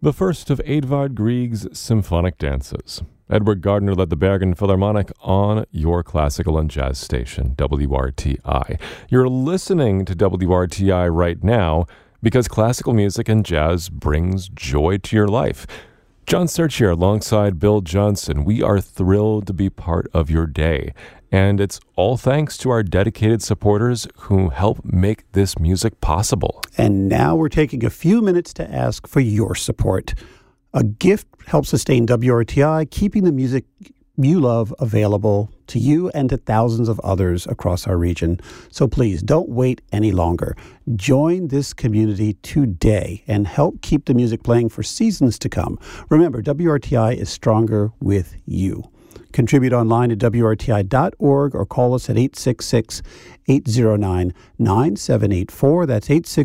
The first of Edvard Grieg's symphonic dances. Edward Gardner led the Bergen Philharmonic on your classical and jazz station, WRTI. You're listening to WRTI right now because classical music and jazz brings joy to your life. John Search here alongside Bill Johnson. We are thrilled to be part of your day. And it's all thanks to our dedicated supporters who help make this music possible. And now we're taking a few minutes to ask for your support. A gift helps sustain WRTI, keeping the music you love available to you and to thousands of others across our region. So please don't wait any longer. Join this community today and help keep the music playing for seasons to come. Remember, WRTI is stronger with you. Contribute online at WRTI.org or call us at 866-809-9784. That's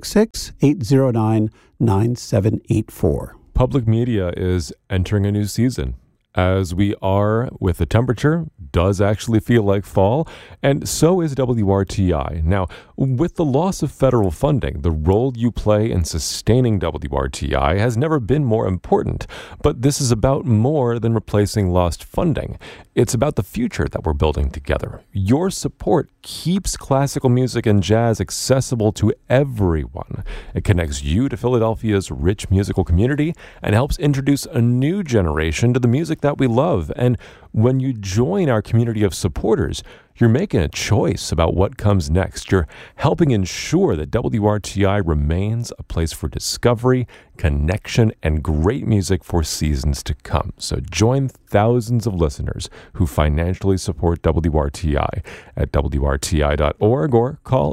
866-809-9784. Public media is entering a new season. As we are with the temperature, does actually feel like fall, and so is WRTI. Now, with the loss of federal funding, the role you play in sustaining WRTI has never been more important. But this is about more than replacing lost funding. It's about the future that we're building together. Your support keeps classical music and jazz accessible to everyone. It connects you to Philadelphia's rich musical community and helps introduce a new generation to the music that we love. And when you join our community of supporters, you're making a choice about what comes next. You're helping ensure that WRTI remains a place for discovery, connection, and great music for seasons to come. So join thousands of listeners who financially support WRTI at WRTI.org or call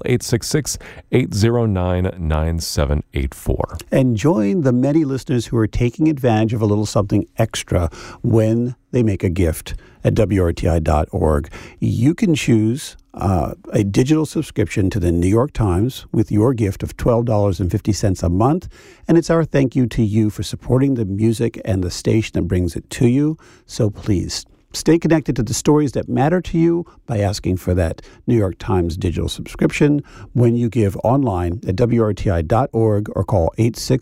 866-809-9784. And join the many listeners who are taking advantage of a little something extra when they make a gift at WRTI.org. You can choose a digital subscription to the New York Times with your gift of $12.50 a month. And it's our thank you to you for supporting the music and the station that brings it to you. So please stay connected to the stories that matter to you by asking for that New York Times digital subscription when you give online at WRTI.org or call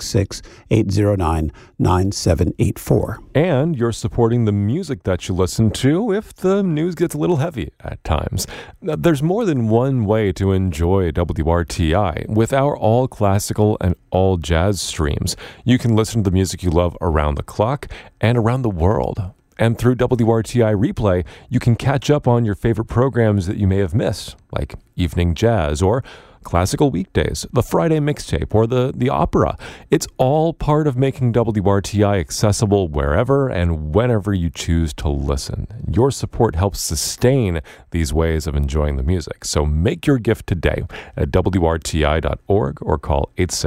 866-809-9784. And you're supporting the music that you listen to if the news gets a little heavy at times. There's more than one way to enjoy WRTI. With our all classical and all jazz streams, you can listen to the music you love around the clock and around the world. And through WRTI Replay, you can catch up on your favorite programs that you may have missed, like Evening Jazz or Classical Weekdays, the Friday Mixtape, or the opera. It's all part of making WRTI accessible wherever and whenever you choose to listen. Your support helps sustain these ways of enjoying the music. So make your gift today at WRTI.org or call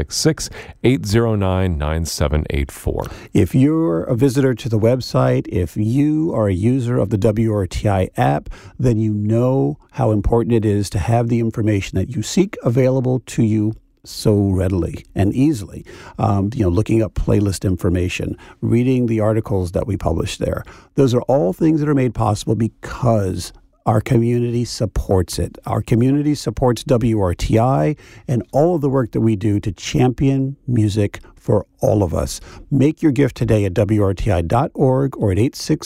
866-809-9784. If you're a visitor to the website, if you are a user of the WRTI app, then you know how important it is to have the information that you seek available to you so readily and easily. Looking up playlist information, reading the articles that we publish there. Those are all things that are made possible because our community supports it. Our community supports WRTI and all of the work that we do to champion music for all of us. Make your gift today at WRTI.org or at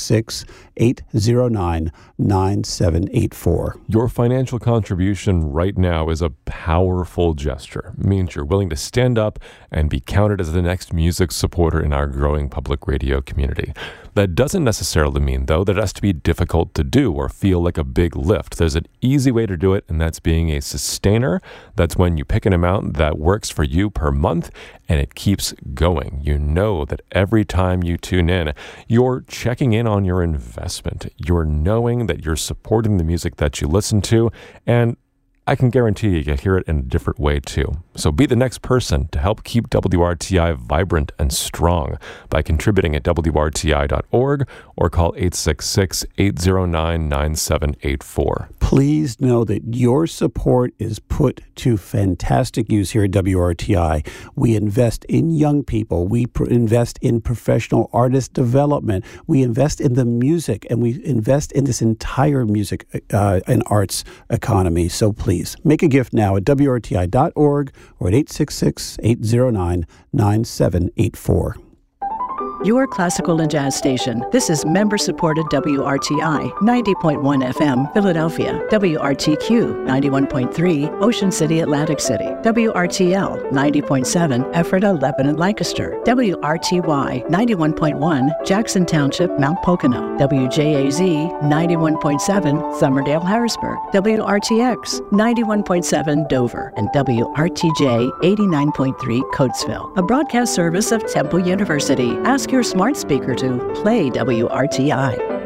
866-809-9784. Your financial contribution right now is a powerful gesture. It means you're willing to stand up and be counted as the next music supporter in our growing public radio community. That doesn't necessarily mean, though, that it has to be difficult to do or feel like a big lift. There's an easy way to do it, and that's being a sustainer. That's when you pick an amount that works for you per month, and it keeps going. You know that every time you tune in, you're checking in on your investment. You're knowing that you're supporting the music that you listen to, and I can guarantee you hear it in a different way too. So be the next person to help keep WRTI vibrant and strong by contributing at WRTI.org or call 866-809-9784. Please know that your support is put to fantastic use here at WRTI. We invest in young people. We invest in professional artist development. We invest in the music, and we invest in this entire music and arts economy. So please make a gift now at WRTI.org or at 866-809-9784. your classical and jazz station. This is member-supported WRTI 90.1 FM, Philadelphia, WRTQ 91.3, Ocean City, Atlantic City, WRTL 90.7, Ephrata, Lebanon, Lancaster, WRTY 91.1, Jackson Township, Mount Pocono, WJAZ 91.7, Somerdale, Harrisburg, WRTX 91.7, Dover, and WRTJ 89.3, Coatesville, a broadcast service of Temple University. Ask your smart speaker to play WRTI.